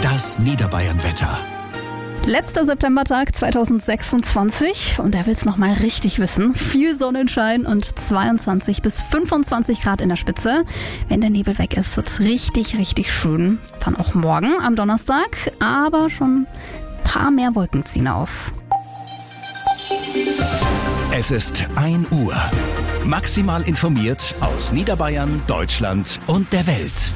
Das Niederbayern-Wetter. Letzter Septembertag 2026 und er will es nochmal richtig wissen. Viel Sonnenschein und 22 bis 25 Grad in der Spitze. Wenn der Nebel weg ist, wird es richtig, richtig schön. Dann auch morgen am Donnerstag, aber schon ein paar mehr Wolken ziehen auf. Es ist 1 Uhr. Maximal informiert aus Niederbayern, Deutschland und der Welt.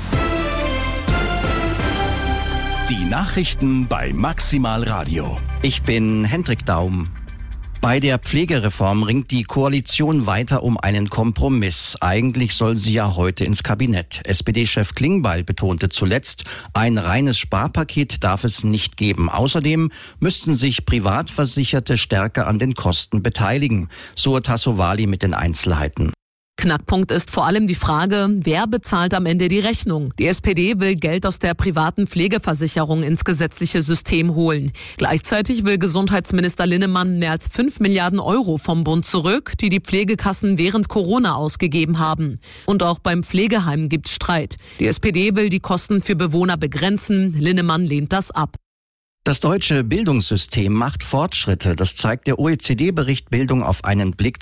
Die Nachrichten bei Maximal Radio. Ich bin Hendrik Daum. Bei der Pflegereform ringt die Koalition weiter um einen Kompromiss. Eigentlich soll sie ja heute ins Kabinett. SPD-Chef Klingbeil betonte zuletzt, ein reines Sparpaket darf es nicht geben. Außerdem müssten sich Privatversicherte stärker an den Kosten beteiligen. So Tassovali mit den Einzelheiten. Knackpunkt ist vor allem die Frage, wer bezahlt am Ende die Rechnung? Die SPD will Geld aus der privaten Pflegeversicherung ins gesetzliche System holen. Gleichzeitig will Gesundheitsminister Linnemann mehr als 5 Milliarden Euro vom Bund zurück, die die Pflegekassen während Corona ausgegeben haben. Und auch beim Pflegeheim gibt's Streit. Die SPD will die Kosten für Bewohner begrenzen. Linnemann lehnt das ab. Das deutsche Bildungssystem macht Fortschritte. Das zeigt der OECD-Bericht Bildung auf einen Blick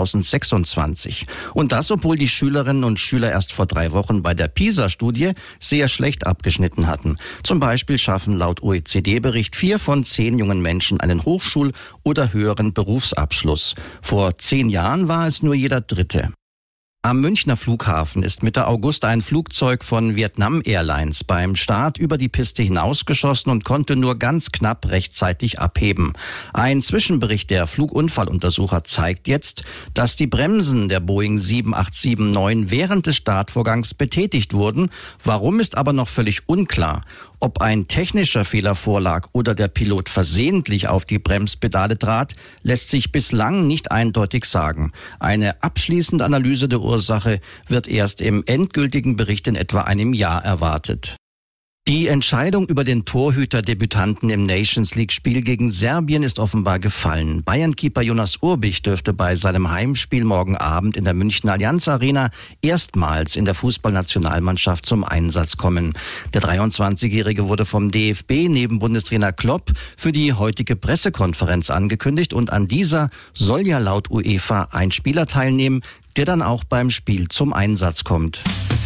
2026. Und das, obwohl die Schülerinnen und Schüler erst vor 3 Wochen bei der PISA-Studie sehr schlecht abgeschnitten hatten. Zum Beispiel schaffen laut OECD-Bericht 4 von 10 jungen Menschen einen Hochschul- oder höheren Berufsabschluss. Vor 10 Jahren war es nur jeder Dritte. Am Münchner Flughafen ist Mitte August ein Flugzeug von Vietnam Airlines beim Start über die Piste hinausgeschossen und konnte nur ganz knapp rechtzeitig abheben. Ein Zwischenbericht der Flugunfalluntersucher zeigt jetzt, dass die Bremsen der Boeing 787-9 während des Startvorgangs betätigt wurden. Warum ist aber noch völlig unklar. Ob ein technischer Fehler vorlag oder der Pilot versehentlich auf die Bremspedale trat, lässt sich bislang nicht eindeutig sagen. Eine abschließende Analyse der Ursache wird erst im endgültigen Bericht in etwa einem Jahr erwartet. Die Entscheidung über den Torhüter-Debütanten im Nations-League-Spiel gegen Serbien ist offenbar gefallen. Bayern-Keeper Jonas Urbich dürfte bei seinem Heimspiel morgen Abend in der Münchner Allianz Arena erstmals in der Fußballnationalmannschaft zum Einsatz kommen. Der 23-Jährige wurde vom DFB neben Bundestrainer Klopp für die heutige Pressekonferenz angekündigt und an dieser soll ja laut UEFA ein Spieler teilnehmen, der dann auch beim Spiel zum Einsatz kommt.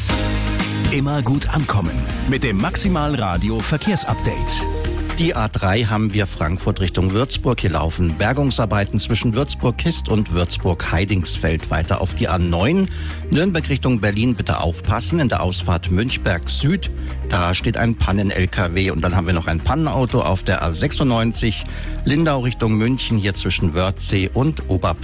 Immer gut ankommen mit dem Maximal Radio Verkehrsupdate. Die A3 haben wir Frankfurt Richtung Würzburg. Hier laufen Bergungsarbeiten zwischen Würzburg-Kist und Würzburg-Heidingsfeld. Weiter auf die A9. Nürnberg Richtung Berlin bitte aufpassen. In der Ausfahrt Münchberg Süd, da steht ein Pannen-LKW. Und dann haben wir noch ein Pannenauto auf der A96. Lindau Richtung München, hier zwischen Wörthsee und Oberpfälzer.